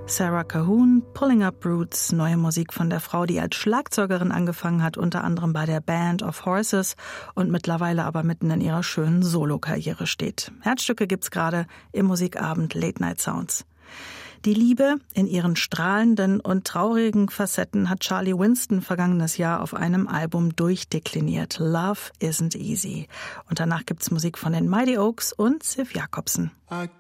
Sarah Cahoon, Pulling Up Roots, neue Musik von der Frau, die als Schlagzeugerin angefangen hat, unter anderem bei der Band of Horses und mittlerweile aber mitten in ihrer schönen Solokarriere steht. Herzstücke gibt's gerade im Musikabend Late Night Sounds. Die Liebe in ihren strahlenden und traurigen Facetten hat Charlie Winston vergangenes Jahr auf einem Album durchdekliniert. Love Isn't Easy. Und danach gibt's Musik von den Mighty Oaks und Sif Jacobsen.